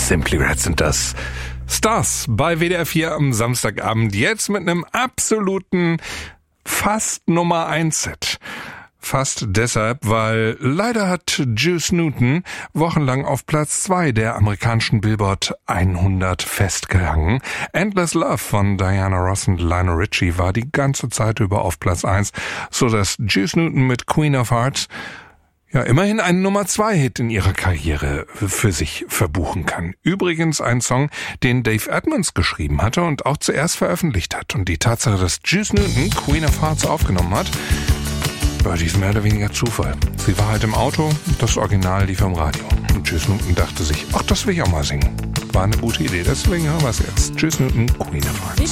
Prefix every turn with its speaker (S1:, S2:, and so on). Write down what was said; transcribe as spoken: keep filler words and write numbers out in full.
S1: Simply Red sind das. Stars bei W D R vier am Samstagabend. Jetzt mit einem absoluten fast Nummer eins Set. Fast deshalb, weil leider hat Juice Newton wochenlang auf Platz zwei der amerikanischen Billboard hundert festgehangen. Endless Love von Diana Ross und Lionel Richie war die ganze Zeit über auf Platz eins, so dass Juice Newton mit Queen of Hearts ja immerhin einen Nummer zwei Hit in ihrer Karriere für sich verbuchen kann. Übrigens ein Song, den Dave Edmunds geschrieben hatte und auch zuerst veröffentlicht hat. Und die Tatsache, dass Juice Newton Queen of Hearts aufgenommen hat, war dies mehr oder weniger Zufall. Sie war halt im Auto, das Original lief im Radio. Und Juice Newton dachte sich, ach, das will ich auch mal singen. War eine gute Idee, deswegen hören wir es jetzt. Juice Newton, Queen of Hearts.